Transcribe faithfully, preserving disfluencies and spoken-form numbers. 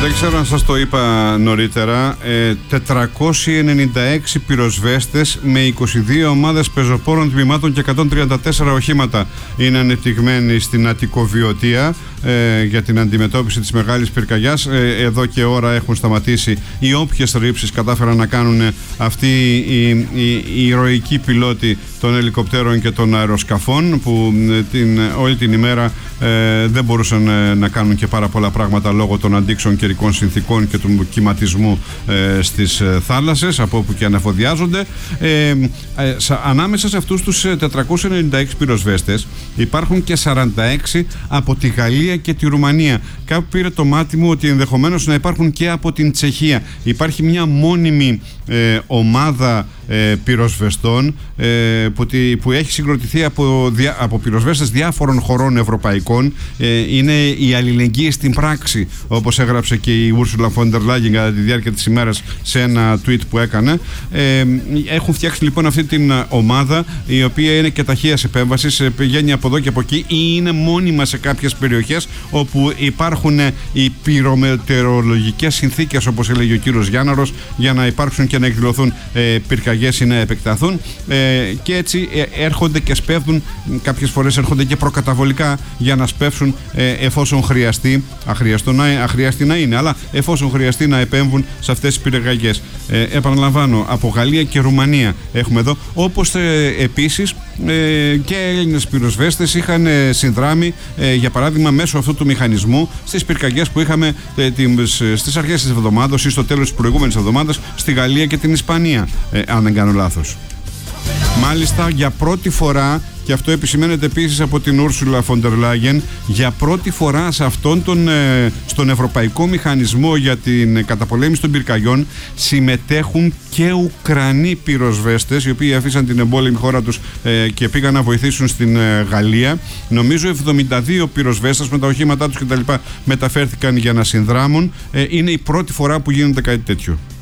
Δεν ξέρω αν σας το είπα νωρίτερα, ε, τετρακόσιοι ενενήντα έξι πυροσβέστες με είκοσι δύο ομάδες πεζοπόρων τμήματων και εκατόν τριάντα τέσσερα οχήματα είναι ανεπτυγμένοι στην Αττικοβιωτία ε, για την αντιμετώπιση της μεγάλης πυρκαγιάς. Ε, εδώ και ώρα έχουν σταματήσει οι όποιες ρήψεις κατάφεραν να κάνουν αυτοί οι, οι, οι ηρωικοί πιλότοι των ελικοπτέρων και των αεροσκαφών που την, όλη την ημέρα ε, δεν μπορούσαν ε, να κάνουν και πάρα πολλά πράγματα λόγω των αντίξεων καιρικών συνθήκων και του κυματισμού ε, στις ε, θάλασσες από όπου και αναφοδιάζονται. Ε, ε, σα, ανάμεσα σε αυτούς τους τετρακόσιους ενενήντα έξι πυροσβέστες υπάρχουν και σαράντα έξι από τη Γαλλία και τη Ρουμανία. Κάπου πήρε το μάτι μου ότι ενδεχομένως να υπάρχουν και από την Τσεχία. Υπάρχει μια μόνιμη ε, ομάδα ε, πυροσβεστών ε, που, τη, που έχει συγκροτηθεί από, δια, από πυροσβέστες διάφορων χωρών ευρωπαϊκών. Ε, είναι η αλληλεγγύη στην πράξη, όπως έγραψε και η Ursula von der Leyen κατά τη διάρκεια της ημέρας σε ένα tweet που έκανε. Ε, έχουν φτιάξει λοιπόν αυτή την ομάδα, η οποία είναι και ταχείας επέμβασης, πηγαίνει από εδώ και από εκεί ή είναι μόνιμα σε κάποιες περιοχές όπου υπάρχουν οι πυρομετεωρολογικές συνθήκες, όπως έλεγε ο κύριος Γιάνναρος, για να υπάρξουν και να εκδηλωθούν ε, πυρκαγιές ή να επεκταθούν, ε, και έτσι ε, έρχονται και σπέβδουν, κάποιες φορές έρχονται και προκαταβολικά για να σπεύσουν ε, εφόσον χρειαστεί, αχριαστεί να, αχριαστεί να είναι, αλλά εφόσον χρειαστεί να επέμβουν σε αυτές τις πυρκαγιές. Ε, επαναλαμβάνω, από Γαλλία και Ρουμανία έχουμε εδώ, όπως ε, επίσης ε, και Έλληνες πυροσβέστες είχαν ε, συνδράμει, ε, για παράδειγμα μέσω αυτού του μηχανισμού στις πυρκαγιές που είχαμε ε, τις, στις αρχές της εβδομάδας ή στο τέλος της προηγούμενης εβδομάδας στη Γαλλία και την Ισπανία, ε, αν δεν κάνω λάθος. Μάλιστα, για πρώτη φορά, και αυτό επισημαίνεται επίσης από την Ursula von der Leyen, για πρώτη φορά σε αυτόν τον, ε, στον Ευρωπαϊκό Μηχανισμό για την καταπολέμηση των πυρκαγιών συμμετέχουν και Ουκρανοί πυροσβέστες, οι οποίοι αφήσαν την εμπόλεμη χώρα τους ε, και πήγαν να βοηθήσουν στην ε, Γαλλία. Νομίζω εβδομήντα δύο πυροσβέστες με τα οχήματά τους κτλ. Μεταφέρθηκαν για να συνδράμουν. Ε, είναι η πρώτη φορά που γίνεται κάτι τέτοιο.